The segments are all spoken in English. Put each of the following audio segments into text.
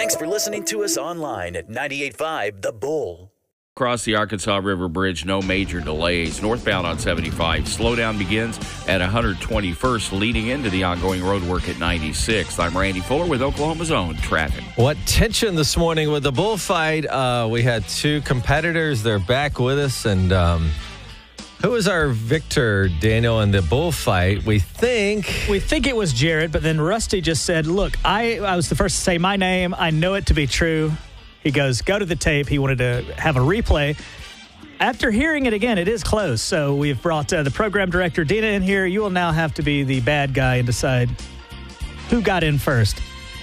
Thanks for listening to us online at 98.5 The Bull. Across the Arkansas River Bridge, no major delays. Northbound on 75. Slowdown begins at 121st, leading into the ongoing road work at 96th. I'm Randy Fuller with Oklahoma's Own Traffic. What tension this morning with the bullfight. We had two competitors. They're back with us. And who was our victor, Daniel, in the bullfight? We think it was Jared, but then Rusty just said, look, I was the first to say my name. I know it to be true. He goes, go to the tape. He wanted to have a replay. After hearing it again, it is close. So we've brought the program director, Dina, in here. You will now have to be the bad guy and decide who got in first.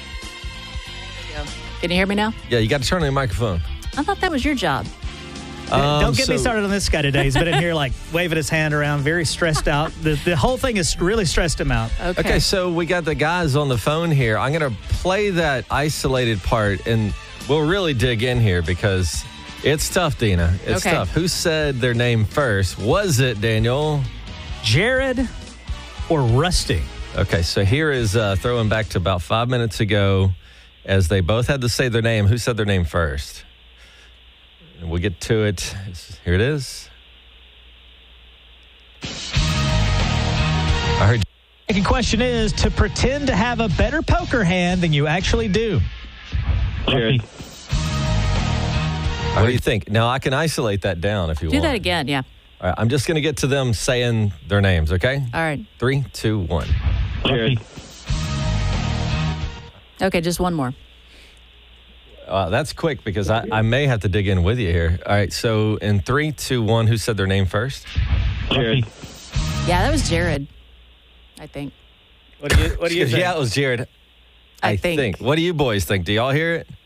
Can you hear me now? Yeah, you got to turn on your microphone. I thought that was your job. Don't get me started on this guy today. He's been in here like waving his hand around, very stressed out. The whole thing has really stressed him out. Okay, so we got the guys on the phone here. I'm going to play that isolated part, and we'll really dig in here because it's tough, Dina. It's tough. Who said their name first? Was it, Daniel? Jared or Rusty? Okay, so here is throwing back to about 5 minutes ago as they both had to say their name. Who said their name first? And we'll get to it. Here it is. I heard. The question is to pretend to have a better poker hand than you actually do. Jared. What do you think? Now, I can isolate that down if you want. Do that again, yeah. All right, I'm just going to get to them saying their names, okay? All right. 3, 2, 1. Jared. Okay, just one more. That's quick because I may have to dig in with you here. All right, so in 3, 2, 1, who said their name first? Jared. Yeah, that was Jared, I think. What do you think? Yeah, it was Jared. I think. What do you boys think? Do y'all hear it?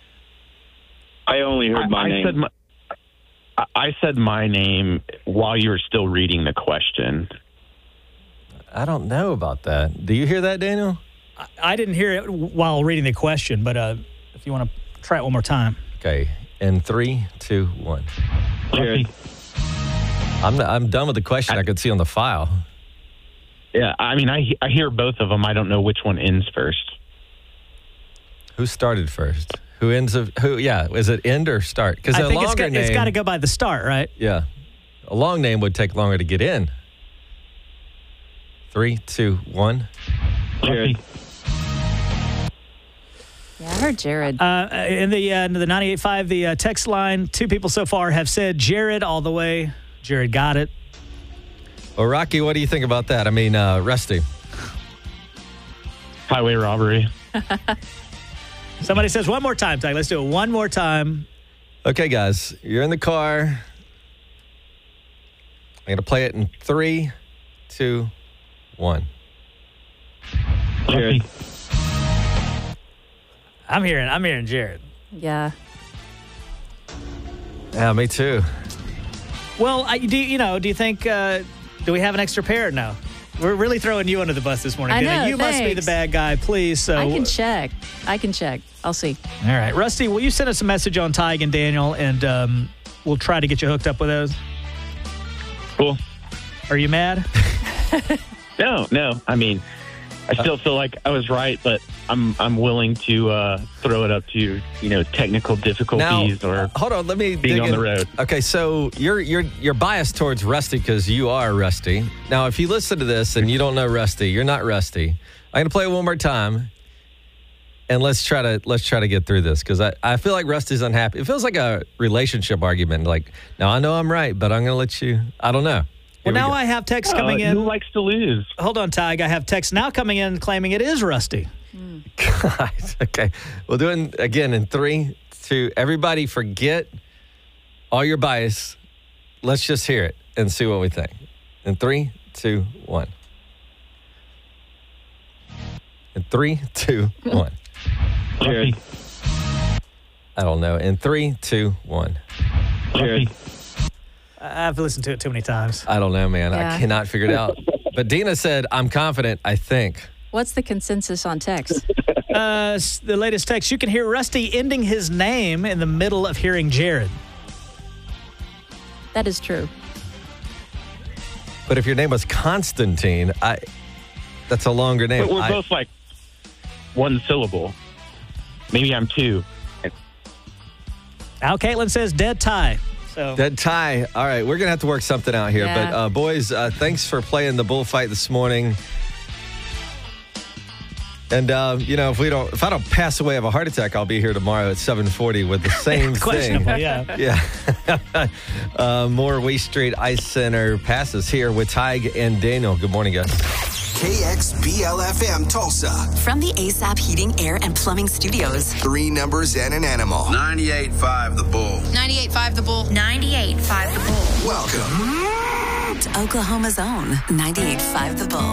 I only heard my name. I said my name while you were still reading the question. I don't know about that. Do you hear that, Daniel? I didn't hear it while reading the question, but if you want to try it one more time. Okay, in 3, 2, 1. Jared. I'm done with the question. I could see on the file. Yeah, I mean, I hear both of them. I don't know which one ends first. Who started first? Who ends of who? Yeah, is it end or start? Because I a think longer name, it's got to go by the start, right? Yeah, a long name would take longer to get in. 3, 2, 1. Jared. Yeah, I heard Jared. In the 98.5, the text line, 2 people so far have said Jared all the way. Jared got it. Well, Rocky, what do you think about that? I mean, Rusty. Highway robbery. Somebody says one more time, Ty. Let's do it one more time. Okay, guys, you're in the car. I'm going to play it in 3, 2, 1. Jared. I'm hearing Jared. Yeah. Yeah, me too. Well, do you think, do we have an extra pair? No. We're really throwing you under the bus this morning. I know, You must be the bad guy, please. So I can check. I'll see. All right. Rusty, will you send us a message on Tig and Daniel, and we'll try to get you hooked up with those? Cool. Are you mad? No. I mean, I still feel like I was right, but I'm willing to throw it up to technical difficulties or hold on. Let me being on the road. Okay, so you're biased towards Rusty because you are Rusty. Now, if you listen to this and you don't know Rusty, you're not Rusty. I'm gonna play it one more time, and let's try to get through this because I feel like Rusty's unhappy. It feels like a relationship argument. Like, now I know I'm right, but I'm gonna let you. I don't know. Well, now I have text coming in. Who likes to lose? Hold on, Tig. I have text now coming in claiming it is Rusty. Guys, okay. We'll do it again in 3, 2. Everybody forget all your bias. Let's just hear it and see what we think. In 3, 2, 1. In 3, 2, 1. Jared. I don't know. In 3, 2, 1. Jared. I've listened to it too many times. I don't know, man. Yeah. I cannot figure it out. But Dina said, I'm confident, I think. What's the consensus on text? The latest text, you can hear Rusty ending his name in the middle of hearing Jared. That is true. But if your name was Constantine, that's a longer name. But we're both like one syllable. maybe I'm 2. Now Caitlin says dead tie. So Dead tie. All right, we're gonna have to work something out here. Yeah. But boys, thanks for playing the bullfight this morning. And if I don't pass away of a heart attack, I'll be here tomorrow at 7:40 with the same thing. questionable, yeah. Yeah. More Waste Street Ice Center passes here with Tig and Daniel. Good morning, guys. KXBL-FM Tulsa. From the ASAP Heating, Air, and Plumbing Studios. 3 numbers and an animal. 98.5 The Bull. 98.5 The Bull. 98.5 The Bull. Welcome to Oklahoma's own 98.5 The Bull.